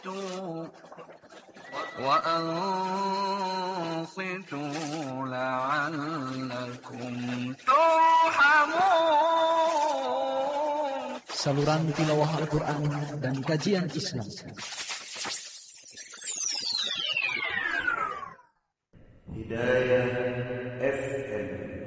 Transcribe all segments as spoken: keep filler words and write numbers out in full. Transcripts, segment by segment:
وأنصتوا لعلكم ترحمون. Saluran tilawah Al-Quran dan kajian Islam. Hidayah F M.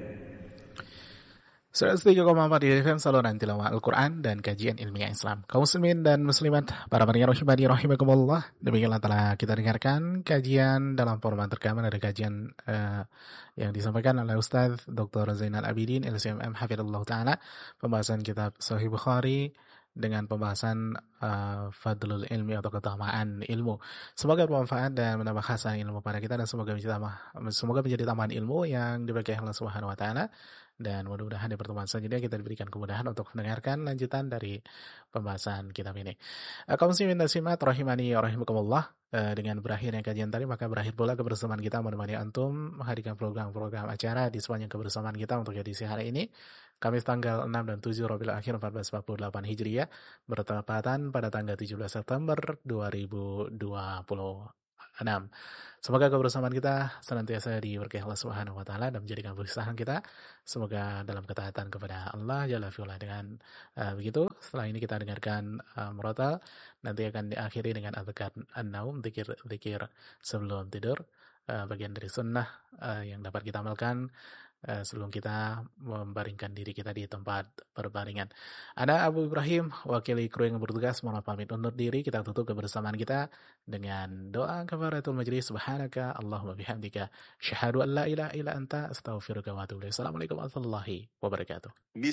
seratus tiga koma empat di F M, saluran tilawah Al-Quran dan kajian ilmiah Islam. Kaum muslimin dan muslimat, para pendengar rahimani rahimakumullah, demikianlah telah kita dengarkan kajian dalam format rekaman dari kajian uh, yang disampaikan oleh Ustaz Doktor Zainal Abidin L C M M Hafidhullah Ta'ala, pembahasan kitab Sahih Bukhari dengan pembahasan uh, Fadlul Ilmi atau keutamaan ilmu. Semoga bermanfaat dan menambah khasanah ilmu pada kita, dan semoga menjadi tambah, semoga menjadi tambahan ilmu yang diberkahi Allah Subhanahu wa taala. Dan mudah-mudahan di pertemuan selanjutnya kita diberikan kemudahan untuk mendengarkan lanjutan dari pembahasan kitab ini. Uh, kaum muslimin dan muslimat rahimani rahimakumullah, uh, dengan berakhirnya kajian tadi maka berakhir pula kebersamaan kita menemani antum menghadirkan program-program acara di sepanjang kebersamaan kita untuk edisi hari ini, Kamis tanggal enam dan tujuh Rabiul Akhir empat belas empat puluh delapan Hijriah, bertepatan pada tanggal tujuh belas September dua ribu dua puluh enam. Semoga kebersamaan kita senantiasa diberkahi Allah Subhanahu wa taala dan menjadikan berusaha kita semoga dalam ketaatan kepada Allah Jalla fi'ula. Dengan uh, begitu, setelah ini kita dengarkan uh, murotal, nanti akan diakhiri dengan azkar an-naum, zikir-zikir sebelum tidur, uh, bagian dari sunnah uh, yang dapat kita amalkan uh, sebelum kita membaringkan diri kita di tempat berbaringan. Ada Abu Ibrahim, wakili kru yang bertugas, mohon pamit undur diri. Kita tutup kebersamaan kita dengan doa kafaratul majlis. Subhanaka Allahumma bihamdika, syahadu an la ilaha illa anta, astaghfiruka wa atubu ilaik. Assalamualaikum warahmatullahi wabarakatuh.